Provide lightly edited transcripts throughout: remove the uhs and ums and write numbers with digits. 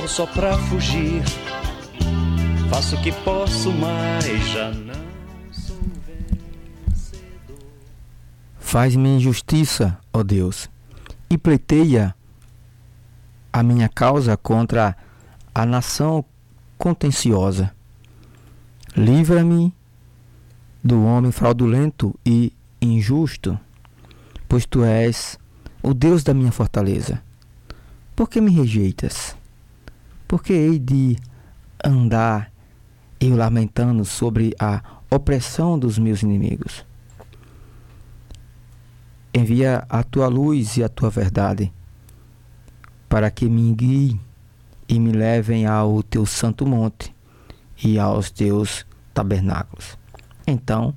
corro só pra fugir. Faço o que posso, mas já não sou vencedor. Faz-me justiça, ó Deus, e pleiteia a minha causa contra a nação contenciosa. Livra-me do homem fraudulento e injusto, pois tu és o Deus da minha fortaleza. Por que me rejeitas? Por que hei de andar eu lamentando sobre a opressão dos meus inimigos? Envia a tua luz e a tua verdade, para que me guiem e me levem ao teu santo monte e aos teus tabernáculos. Então,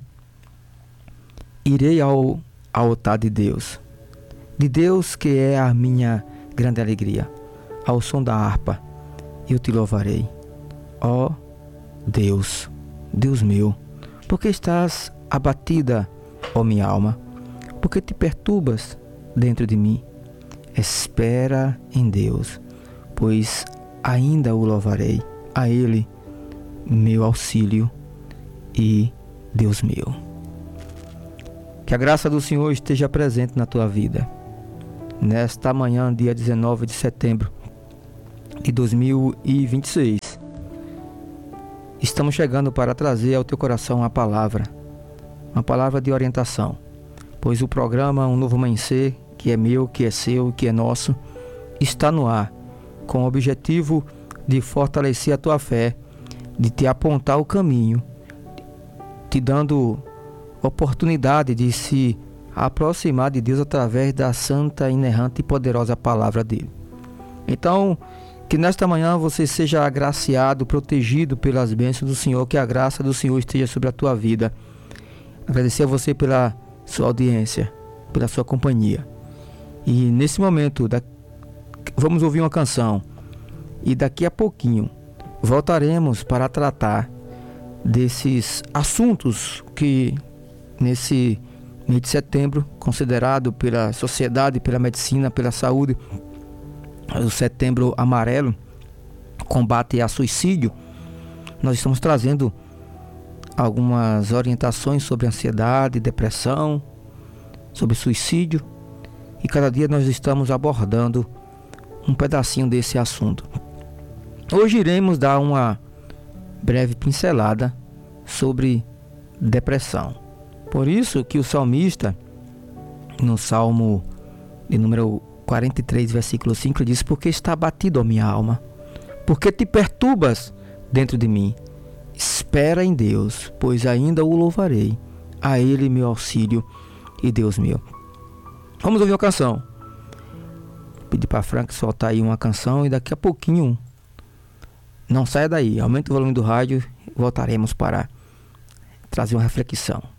irei ao altar de Deus que é a minha grande alegria, ao som da harpa, eu te louvarei. Ó Deus, Deus meu, porque estás abatida, ó minha alma? Porque te perturbas dentro de mim? Espera em Deus, pois ainda o louvarei, a Ele, meu auxílio e Deus meu. Que a graça do Senhor esteja presente na tua vida. Nesta manhã, dia 19 de setembro de 2026, estamos chegando para trazer ao teu coração uma palavra de orientação, pois o programa Um Novo Amanhecer, que é meu, que é seu, que é nosso, está no ar, com o objetivo de fortalecer a tua fé, de te apontar o caminho, te dando oportunidade de se aproximar de Deus através da santa, inerrante e poderosa palavra dele. Então, que nesta manhã você seja agraciado, protegido pelas bênçãos do Senhor, que a graça do Senhor esteja sobre a tua vida. Agradecer a você pela sua audiência, pela sua companhia. E nesse momento, vamos ouvir uma canção. E daqui a pouquinho voltaremos para tratar desses assuntos que nesse mês de setembro, considerado pela sociedade, pela medicina, pela saúde, o Setembro Amarelo, combate a suicídio, nós estamos trazendo algumas orientações sobre ansiedade, depressão, sobre suicídio, e cada dia nós estamos abordando um pedacinho desse assunto. Hoje iremos dar uma breve pincelada sobre depressão. Por isso que o salmista, no Salmo de número 43, versículo 5, diz: porque está abatido a minha alma, porque te perturbas dentro de mim. Espera em Deus, pois ainda o louvarei, a Ele meu auxílio e Deus meu. Vamos ouvir uma canção. Pedir para Frank soltar aí uma canção e daqui a pouquinho, não saia daí, aumenta o volume do rádio e voltaremos para trazer uma reflexão.